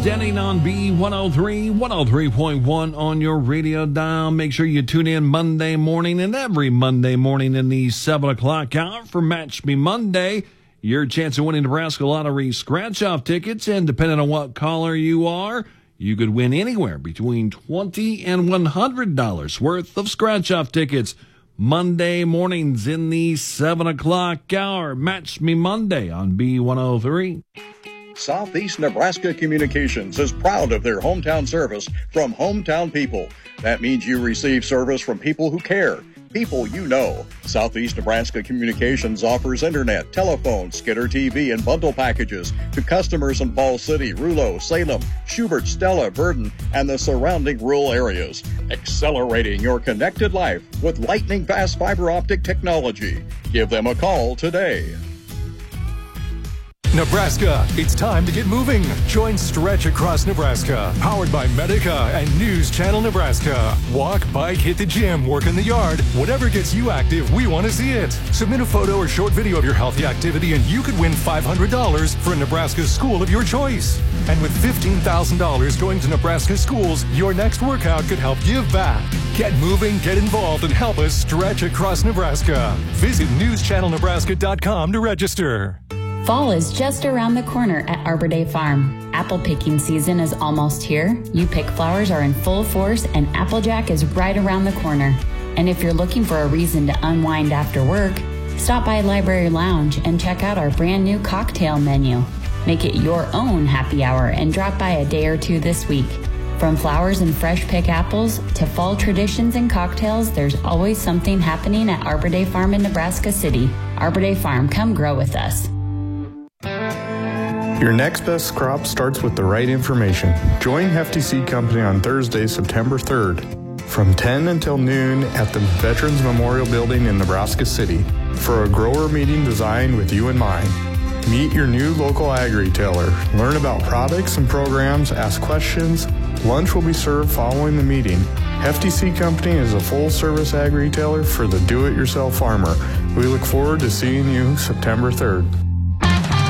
Standing on B103, 103.1 on your radio dial. Make sure you tune in Monday morning and every Monday morning in the 7 o'clock hour for Match Me Monday. Your chance of winning Nebraska Lottery scratch-off tickets, and depending on what caller you are, you could win anywhere between $20 and $100 worth of scratch-off tickets. Monday mornings in the 7 o'clock hour. Match Me Monday on B103. Southeast Nebraska Communications is proud of their hometown service from hometown people. That means you receive service from people who care, people you know. Southeast Nebraska Communications offers internet, telephone, Skitter TV, and bundle packages to customers in Falls City, Rulo, Salem, Schubert, Stella, Verdon, and the surrounding rural areas. Accelerating your connected life with lightning-fast fiber optic technology. Give them a call today. Nebraska, it's time to get moving. Join Stretch Across Nebraska, powered by Medica and News Channel Nebraska. Walk, bike, hit the gym, work in the yard. Whatever gets you active, we want to see it. Submit a photo or short video of your healthy activity and you could win $500 for a Nebraska school of your choice. And with $15,000 going to Nebraska schools, your next workout could help give back. Get moving, get involved, and help us stretch across Nebraska. Visit newschannelnebraska.com to register. Fall is just around the corner at Arbor Day Farm. Apple picking season is almost here. You Pick flowers are in full force and Applejack is right around the corner. And if you're looking for a reason to unwind after work, stop by Library Lounge and check out our brand new cocktail menu. Make it your own happy hour and drop by a day or two this week. From flowers and fresh pick apples to fall traditions and cocktails, there's always something happening at Arbor Day Farm in Nebraska City. Arbor Day Farm, come grow with us. Your next best crop starts with the right information. Join Hefty Seed Company on Thursday, September 3rd from 10 until noon at the Veterans Memorial Building in Nebraska City for a grower meeting designed with you in mind. Meet your new local ag retailer. Learn about products and programs, ask questions. Lunch will be served following the meeting. Hefty Seed Company is a full-service ag retailer for the do-it-yourself farmer. We look forward to seeing you September 3rd.